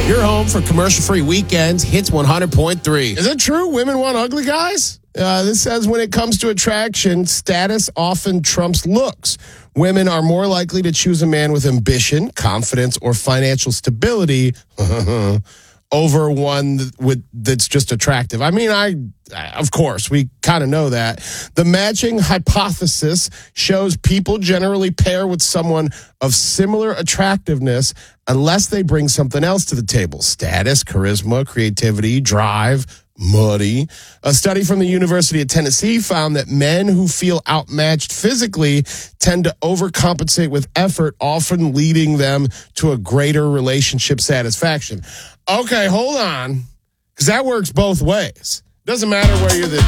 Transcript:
Your home for commercial-free weekends, Hits 100.3. Is it true women want ugly guys? This says when it comes to attraction, status often trumps looks. Women are more likely to choose a man with ambition, confidence, or financial stability over one that's just attractive. I mean, of course, we kind of know that. The matching hypothesis shows people generally pair with someone of similar attractiveness unless they bring something else to the table. Status, charisma, creativity, drive, money. A study from the University of Tennessee found that men who feel outmatched physically tend to overcompensate with effort, often leading them to a greater relationship satisfaction. Okay, hold on, because that works both ways. Doesn't matter where you're the